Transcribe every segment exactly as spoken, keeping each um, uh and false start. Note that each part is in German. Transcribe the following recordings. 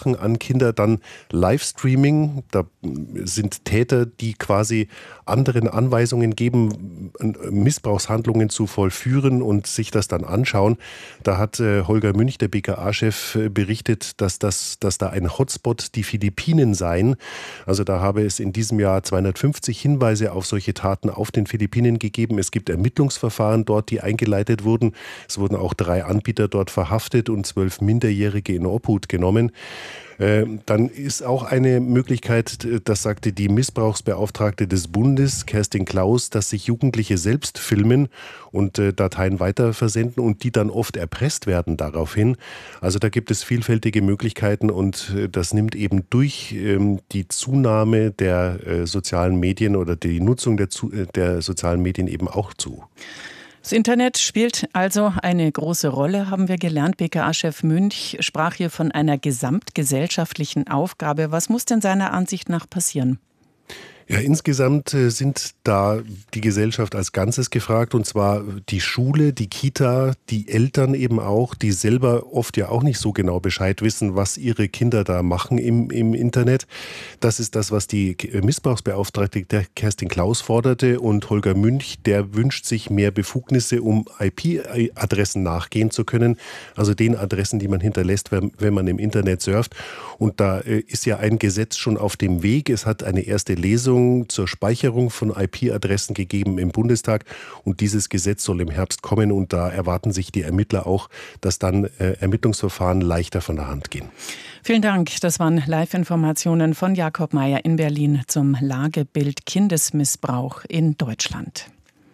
machen an Kinder, dann Livestreaming. Da sind Täter, die quasi anderen Anweisungen geben, Missbrauchshandlungen zu vollführen und sich das dann anschauen. Da hat äh, Holger Münch, der B K A-Chef, äh, berichtet, dass, das, dass da ein Hotspot die Philippinen seien. Also da habe es in diesem Jahr zweihundertfünfzig Hinweise auf solche Taten auf den Philippinen gegeben. Es gibt Ermittlungsverfahren dort, die eingeleitet wurden. Es wurden auch drei Anbieter dort verhaftet und zwölf Minderjährige in Obhut genommen. Dann ist auch eine Möglichkeit, das sagte die Missbrauchsbeauftragte des Bundes, Kerstin Klaus, dass sich Jugendliche selbst filmen und Dateien weiterversenden und die dann oft erpresst werden daraufhin. Also da gibt es vielfältige Möglichkeiten und das nimmt eben durch die Zunahme der sozialen Medien oder die Nutzung der, der sozialen Medien eben auch zu. Das Internet spielt also eine große Rolle, haben wir gelernt. B K A-Chef Münch sprach hier von einer gesamtgesellschaftlichen Aufgabe. Was muss denn seiner Ansicht nach passieren? Ja, insgesamt sind da die Gesellschaft als Ganzes gefragt, und zwar die Schule, die Kita, die Eltern eben auch, die selber oft ja auch nicht so genau Bescheid wissen, was ihre Kinder da machen im, im Internet. Das ist das, was die Missbrauchsbeauftragte der Kerstin Klaus forderte, und Holger Münch, der wünscht sich mehr Befugnisse, um I P-Adressen nachgehen zu können, also den Adressen, die man hinterlässt, wenn, wenn man im Internet surft. Und da ist ja ein Gesetz schon auf dem Weg. Es hat eine erste Lesung zur Speicherung von I P-Adressen gegeben im Bundestag, und dieses Gesetz soll im Herbst kommen, und da erwarten sich die Ermittler auch, dass dann äh, Ermittlungsverfahren leichter von der Hand gehen. Vielen Dank. Das waren Live-Informationen von Jakob Mayer in Berlin zum Lagebild Kindesmissbrauch in Deutschland.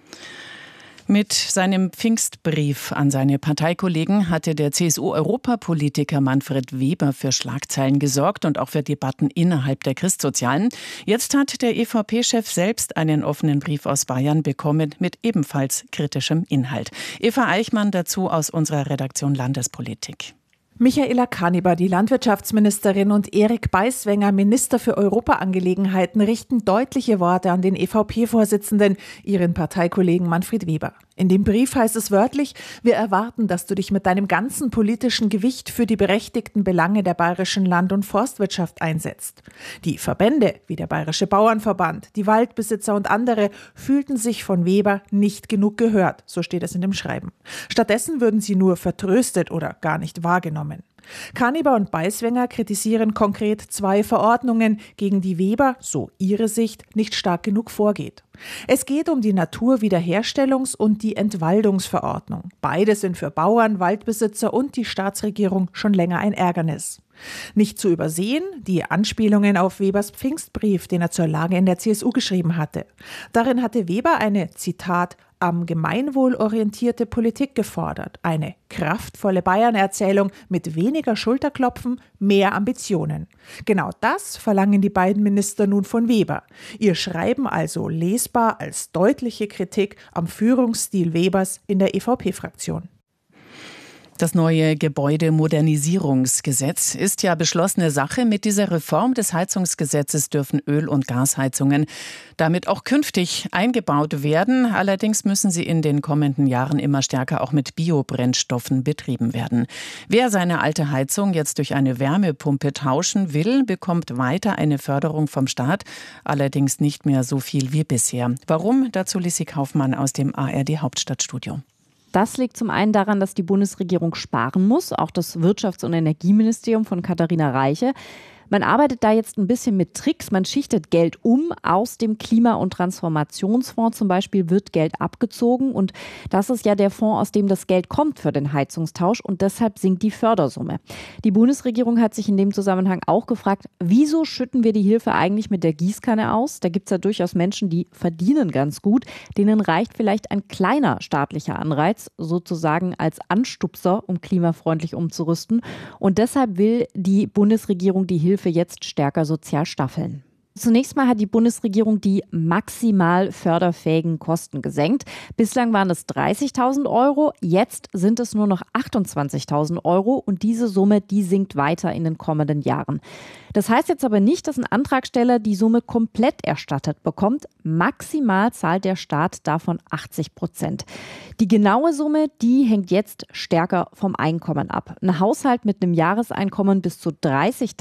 Mit seinem Pfingstbrief an seine Parteikollegen hatte der C S U-Europapolitiker Manfred Weber für Schlagzeilen gesorgt und auch für Debatten innerhalb der Christsozialen. Jetzt hat der E V P-Chef selbst einen offenen Brief aus Bayern bekommen mit ebenfalls kritischem Inhalt. Eva Eichmann dazu aus unserer Redaktion Landespolitik. Michaela Kaniber, die Landwirtschaftsministerin, und Erik Beiswenger, Minister für Europaangelegenheiten, richten deutliche Worte an den E V P-Vorsitzenden, ihren Parteikollegen Manfred Weber. In dem Brief heißt es wörtlich: Wir erwarten, dass du dich mit deinem ganzen politischen Gewicht für die berechtigten Belange der bayerischen Land- und Forstwirtschaft einsetzt. Die Verbände, wie der Bayerische Bauernverband, die Waldbesitzer und andere, fühlten sich von Weber nicht genug gehört, so steht es in dem Schreiben. Stattdessen würden sie nur vertröstet oder gar nicht wahrgenommen. Kaniber und Beiswenger kritisieren konkret zwei Verordnungen, gegen die Weber, so ihre Sicht, nicht stark genug vorgeht. Es geht um die Naturwiederherstellungs- und die Entwaldungsverordnung. Beide sind für Bauern, Waldbesitzer und die Staatsregierung schon länger ein Ärgernis. Nicht zu übersehen die Anspielungen auf Webers Pfingstbrief, den er zur Lage in der C S U geschrieben hatte. Darin hatte Weber eine, Zitat, am Gemeinwohl orientierte Politik gefordert. Eine kraftvolle Bayern-Erzählung mit weniger Schulterklopfen, mehr Ambitionen. Genau das verlangen die beiden Minister nun von Weber. Ihr Schreiben also lesbar als deutliche Kritik am Führungsstil Webers in der E V P-Fraktion. Das neue Gebäudemodernisierungsgesetz ist ja beschlossene Sache. Mit dieser Reform des Heizungsgesetzes dürfen Öl- und Gasheizungen damit auch künftig eingebaut werden. Allerdings müssen sie in den kommenden Jahren immer stärker auch mit Biobrennstoffen betrieben werden. Wer seine alte Heizung jetzt durch eine Wärmepumpe tauschen will, bekommt weiter eine Förderung vom Staat, allerdings nicht mehr so viel wie bisher. Warum? Dazu Lissi Kaufmann aus dem A R D-Hauptstadtstudio. Das liegt zum einen daran, dass die Bundesregierung sparen muss, auch das Wirtschafts- und Energieministerium von Katharina Reiche. Man arbeitet da jetzt ein bisschen mit Tricks. Man schichtet Geld um. Aus dem Klima- und Transformationsfonds zum Beispiel wird Geld abgezogen. Und das ist ja der Fonds, aus dem das Geld kommt für den Heizungstausch. Und deshalb sinkt die Fördersumme. Die Bundesregierung hat sich in dem Zusammenhang auch gefragt, wieso schütten wir die Hilfe eigentlich mit der Gießkanne aus? Da gibt es ja durchaus Menschen, die verdienen ganz gut. Denen reicht vielleicht ein kleiner staatlicher Anreiz, sozusagen als Anstupser, um klimafreundlich umzurüsten. Und deshalb will die Bundesregierung die Hilfe jetzt stärker sozial staffeln. Zunächst mal hat die Bundesregierung die maximal förderfähigen Kosten gesenkt. Bislang waren es dreißigtausend Euro, jetzt sind es nur noch achtundzwanzigtausend Euro und diese Summe, die sinkt weiter in den kommenden Jahren. Das heißt jetzt aber nicht, dass ein Antragsteller die Summe komplett erstattet bekommt. Maximal zahlt der Staat davon achtzig Prozent. Die genaue Summe, die hängt jetzt stärker vom Einkommen ab. Ein Haushalt mit einem Jahreseinkommen bis zu dreißigtausend